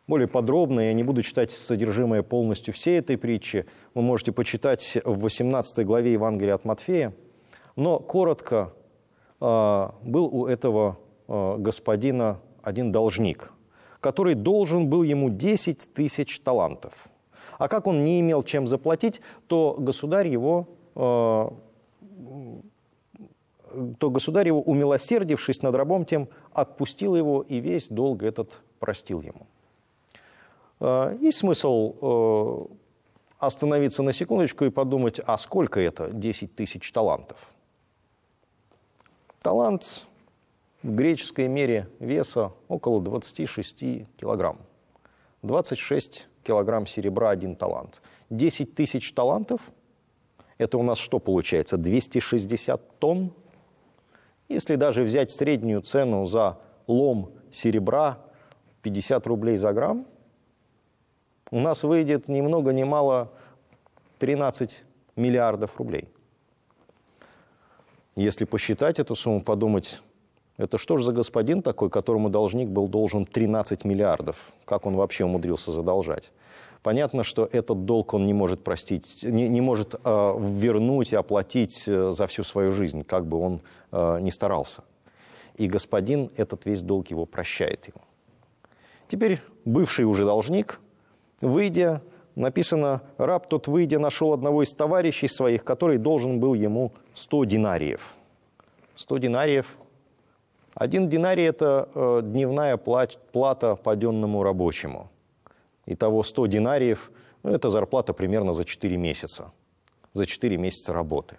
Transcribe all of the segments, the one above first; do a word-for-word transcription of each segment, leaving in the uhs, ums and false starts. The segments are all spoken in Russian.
более подробно, я не буду читать содержимое полностью всей этой притчи, вы можете почитать в восемнадцатой главе Евангелия от Матфея, но коротко был у этого господина один должник, который должен был ему десять тысяч талантов. А как он не имел чем заплатить, то государь его, то государь его, умилосердившись над рабом тем, отпустил его и весь долг этот простил ему. Есть смысл остановиться на секундочку и подумать, а сколько это десять тысяч талантов? Талант в греческой мере веса около двадцати шести килограмм. двадцать шесть килограмм серебра, один талант. десять тысяч талантов – это у нас что получается? двести шестьдесят тонн? Если даже взять среднюю цену за лом серебра пятьдесят рублей за грамм, у нас выйдет ни много ни мало тринадцать миллиардов рублей. Если посчитать эту сумму, подумать, это что ж за господин такой, которому должник был должен тринадцать миллиардов? Как он вообще умудрился задолжать? Понятно, что этот долг он не может простить, не, не может э, вернуть и оплатить э, за всю свою жизнь, как бы он э, ни старался. И господин этот весь долг его прощает ему. Теперь бывший уже должник, выйдя, написано, раб тот, выйдя, нашел одного из товарищей своих, который должен был ему сто динариев. сто динариев. Один динарий – это э, дневная плата паденному рабочему. Итого сто динариев – ну, это зарплата примерно за четыре месяца. За четыре месяца работы.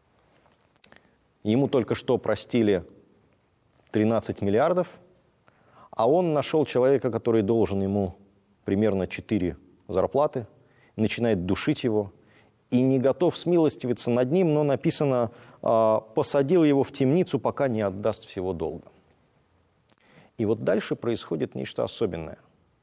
Ему только что простили тринадцать миллиардов, а он нашел человека, который должен ему примерно четыре зарплаты, начинает душить его и не готов смилостивиться над ним, но написано, посадил его в темницу, пока не отдаст всего долга. И вот дальше происходит нечто особенное.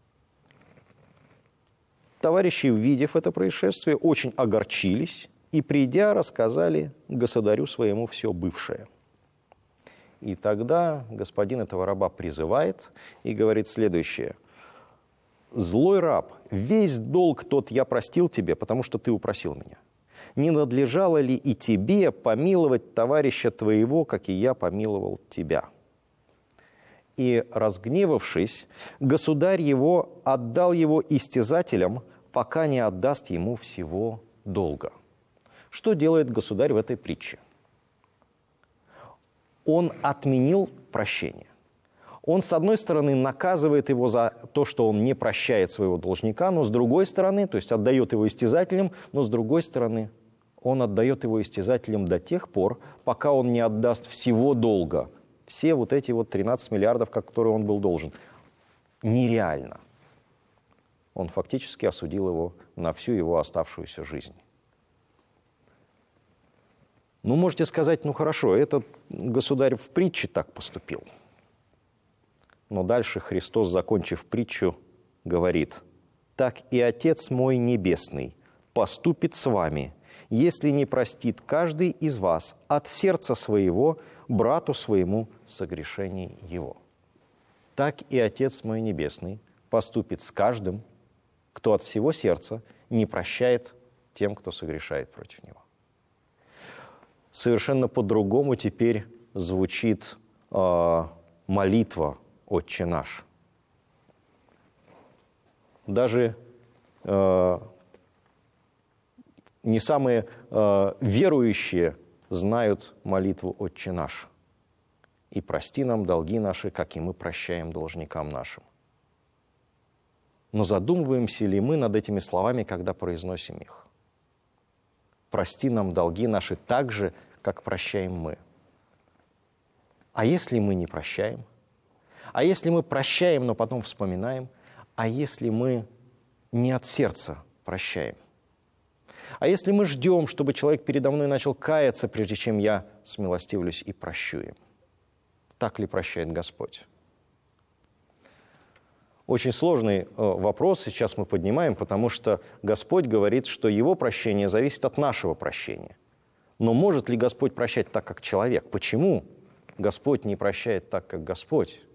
Товарищи, увидев это происшествие, очень огорчились и, придя, рассказали государю своему все бывшее. И тогда господин этого раба призывает и говорит следующее. «Злой раб, весь долг тот я простил тебе, потому что ты упросил меня. Не надлежало ли и тебе помиловать товарища твоего, как и я помиловал тебя?» И, разгневавшись, государь его отдал его истязателям, пока не отдаст ему всего долга. Что делает государь в этой притче? Он отменил прощение. Он, с одной стороны, наказывает его за то, что он не прощает своего должника, но с другой стороны, то есть отдает его истязателям, но с другой стороны, он отдает его истязателям до тех пор, пока он не отдаст всего долга. Все вот эти вот тринадцать миллиардов, которые он был должен. Нереально. Он фактически осудил его на всю его оставшуюся жизнь. Ну, можете сказать, ну хорошо, этот государь в притче так поступил. Но дальше Христос, закончив притчу, говорит: «Так и Отец мой Небесный поступит с вами, если не простит каждый из вас от сердца своего брату своему согрешений его. Так и Отец мой Небесный поступит с каждым, кто от всего сердца не прощает тем, кто согрешает против него». Совершенно по-другому теперь звучит э, молитва «Отче наш». Даже э, не самые э, верующие знают молитву «Отче наш». «И прости нам долги наши, как и мы прощаем должникам нашим». Но задумываемся ли мы над этими словами, когда произносим их? «Прости нам долги наши так же, как прощаем мы». А если мы не прощаем? А если мы прощаем, но потом вспоминаем? А если мы не от сердца прощаем? А если мы ждем, чтобы человек передо мной начал каяться, прежде чем я смилостивлюсь и прощу им? Так ли прощает Господь? Очень сложный вопрос сейчас мы поднимаем, потому что Господь говорит, что Его прощение зависит от нашего прощения. Но может ли Господь прощать так, как человек? Почему Господь не прощает так, как Господь?